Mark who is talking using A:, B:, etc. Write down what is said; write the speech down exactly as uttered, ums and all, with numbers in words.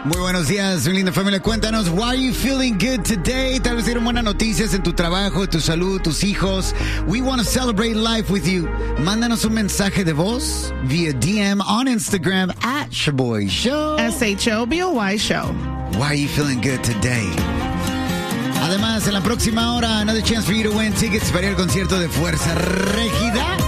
A: Muy buenos días, mi linda familia. Cuéntanos, why are you feeling good today? Tal vez tienen buenas noticias en tu trabajo, tu salud, tus hijos. We want to celebrate life with you. Mándanos un mensaje de voz vía D M on Instagram at Shaboy Show.
B: S H O B O Y Show.
A: Why are you feeling good today? Además, en la próxima hora, another chance for you to win tickets para ir al concierto de Fuerza Régida.